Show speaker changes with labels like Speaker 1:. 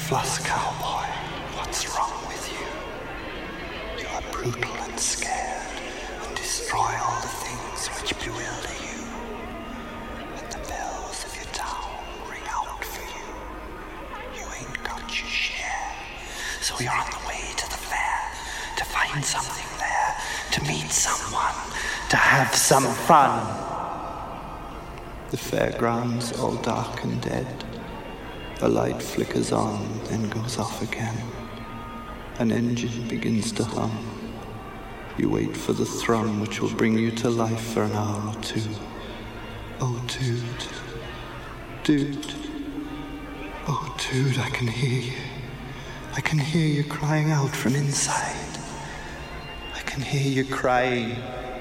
Speaker 1: Fluss cowboy, what's wrong with you? You are brutal and scared, and destroy all the things which bewilder you. And the bells of your town ring out for you. You ain't got your share, so you're on the way to the fair, to find something there, to meet someone, to have some fun. The fairground's all dark and dead. A light flickers on, then goes off again. An engine begins to hum. You wait for the thrum which will bring you to life for an hour or two. Oh, dude, dude, oh, dude, I can hear you. I can hear you crying out from inside. I can hear you crying.